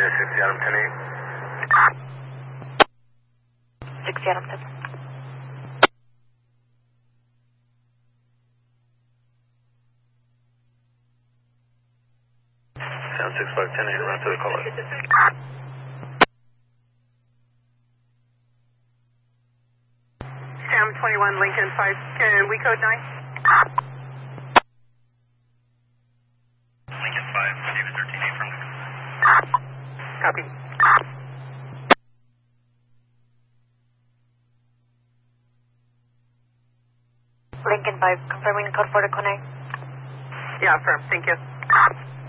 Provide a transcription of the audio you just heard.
60 Adam 10-8. 60 Adam 10. Sound 6510-8, run to the caller. Sam 21 Lincoln 5, we code 9? Lincoln 5, David 13-8 from Copy. Lincoln 5, confirming code for the connect. Yeah, affirm. Thank you.